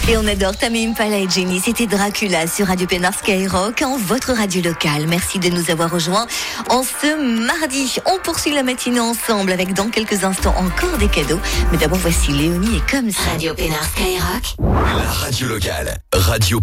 Et on adore Tame Impala et Jenny. C'était Dracula sur Radio Pénard Skyrock, en votre radio locale. Merci de nous avoir rejoints en ce mardi. On poursuit la matinée ensemble avec dans quelques instants encore des cadeaux. Mais d'abord, voici Léonie et Comme ça. Radio Pénard Skyrock. La radio locale. Radio